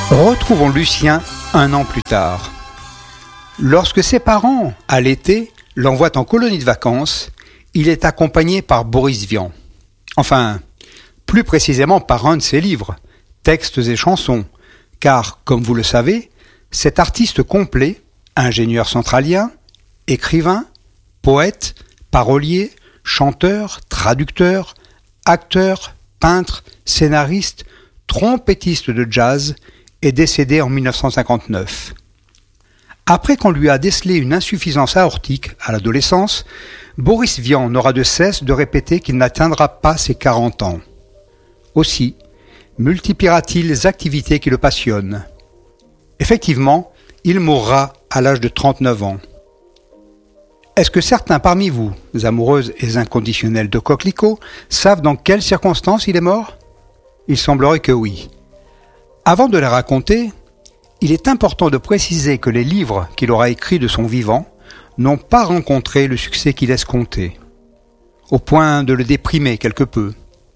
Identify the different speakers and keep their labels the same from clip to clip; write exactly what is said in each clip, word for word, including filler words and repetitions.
Speaker 1: Retrouvons Lucien un an plus tard. Lorsque ses parents, à l'été, l'envoient en colonie de vacances, il est accompagné par Boris Vian. Enfin, plus précisément par un de ses livres, Textes et chansons, car, comme vous le savez, cet artiste complet, ingénieur centralien, écrivain, poète, parolier, chanteur, traducteur, acteur, peintre, scénariste, trompettiste de jazz, est décédé en mille neuf cent cinquante-neuf. Après qu'on lui a décelé une insuffisance aortique à l'adolescence, Boris Vian n'aura de cesse de répéter qu'il n'atteindra pas ses quarante ans. Aussi, multipliera-t-il les activités qui le passionnent. Effectivement, il mourra à l'âge de trente-neuf ans. Est-ce que certains parmi vous, amoureuses et inconditionnelles de coquelicots, savent dans quelles circonstances il est mort ? Il semblerait que oui. Avant de les raconter, il est important de préciser que les livres qu'il aura écrits de son vivant n'ont pas rencontré le succès qu'il escomptait, au point de le déprimer quelque peu.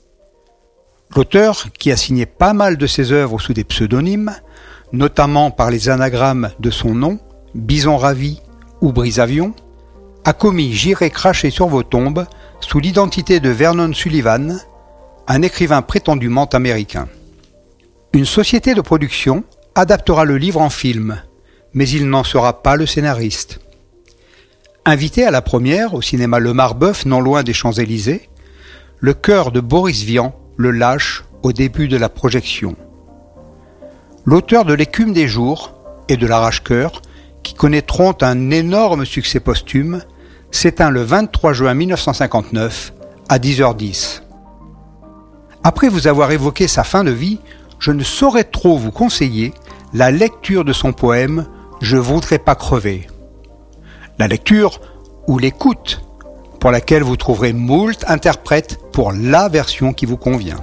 Speaker 1: L'auteur, qui a signé pas mal de ses œuvres sous des pseudonymes, notamment par les anagrammes de son nom, Bison Ravi ou Brisavion, a commis J'irai cracher sur vos tombes sous l'identité de Vernon Sullivan, un écrivain prétendument américain. Une société de production adaptera le livre en film, mais il n'en sera pas le scénariste. Invité à la première au cinéma Le Marbeuf, non loin des Champs-Élysées, le cœur de Boris Vian le lâche au début de la projection. L'auteur de L'écume des jours et de l'Arrache-cœur, qui connaîtront un énorme succès posthume, s'éteint le vingt-trois juin mille neuf cent cinquante-neuf à dix heures dix. Après vous avoir évoqué sa fin de vie, je ne saurais trop vous conseiller la lecture de son poème « Je voudrais pas crever ». La lecture ou l'écoute, pour laquelle vous trouverez moult interprètes pour la version qui vous convient.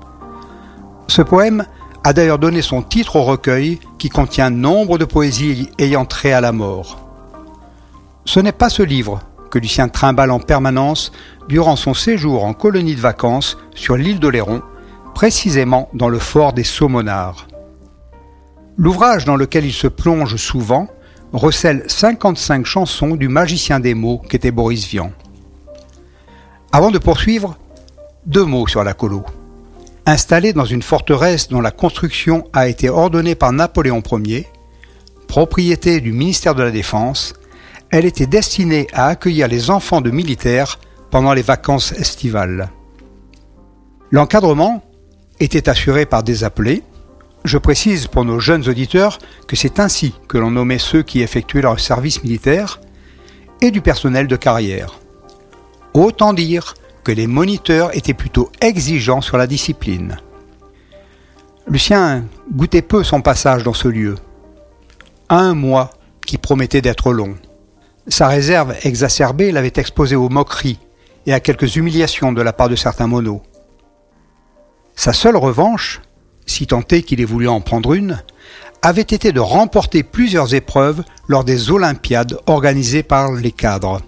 Speaker 1: Ce poème a d'ailleurs donné son titre au recueil qui contient nombre de poésies ayant trait à la mort. Ce n'est pas ce livre que Lucien trimballe en permanence durant son séjour en colonie de vacances sur l'île d'Oléron, précisément dans le fort des Saumonards. L'ouvrage dans lequel il se plonge souvent recèle cinquante-cinq chansons du magicien des mots qu'était Boris Vian. Avant de poursuivre, deux mots sur la colo. Installée dans une forteresse dont la construction a été ordonnée par Napoléon Ier, propriété du ministère de la Défense, elle était destinée à accueillir les enfants de militaires pendant les vacances estivales. L'encadrement était assuré par des appelés. Je précise pour nos jeunes auditeurs que c'est ainsi que l'on nommait ceux qui effectuaient leur service militaire, et du personnel de carrière. Autant dire que les moniteurs étaient plutôt exigeants sur la discipline. Lucien goûtait peu son passage dans ce lieu. Un mois qui promettait d'être long. Sa réserve exacerbée l'avait exposé aux moqueries et à quelques humiliations de la part de certains monos. Sa seule revanche, si tant est qu'il ait voulu en prendre une, avait été de remporter plusieurs épreuves lors des Olympiades organisées par les cadres.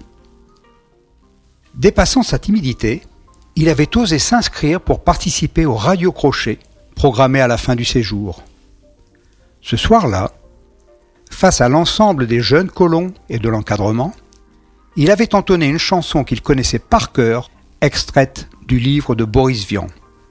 Speaker 1: Dépassant sa timidité, il avait osé s'inscrire pour participer au radio-crochet programmé à la fin du séjour. Ce soir-là, face à l'ensemble des jeunes colons et de l'encadrement, il avait entonné une chanson qu'il connaissait par cœur, extraite du livre de Boris Vian.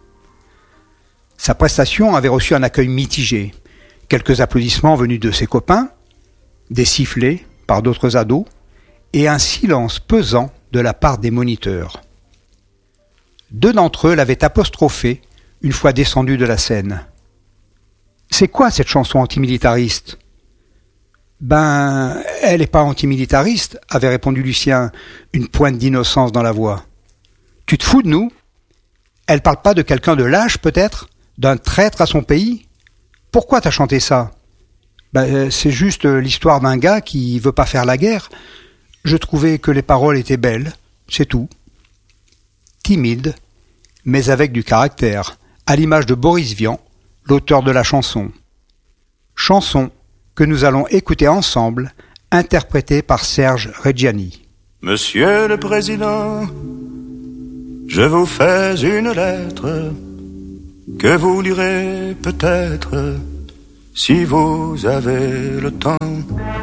Speaker 1: Sa prestation avait reçu un accueil mitigé, quelques applaudissements venus de ses copains, des sifflets par d'autres ados, et un silence pesant de la part des moniteurs. Deux d'entre eux l'avaient apostrophé une fois descendu de la scène. « C'est quoi cette chanson antimilitariste ?»« Ben, elle n'est pas antimilitariste, » avait répondu Lucien, une pointe d'innocence dans la voix. « Tu te fous de nous ? Elle parle pas de quelqu'un de lâche, peut-être ? D'un traître à son pays ? Pourquoi t'as chanté ça ? Ben, c'est juste l'histoire d'un gars qui veut pas faire la guerre. Je trouvais que les paroles étaient belles, c'est tout. » Timide, mais avec du caractère, à l'image de Boris Vian, l'auteur de la chanson. Chanson que nous allons écouter ensemble, interprétée par Serge Reggiani.
Speaker 2: Monsieur le Président, je vous fais une lettre que vous lirez peut-être si vous avez le temps.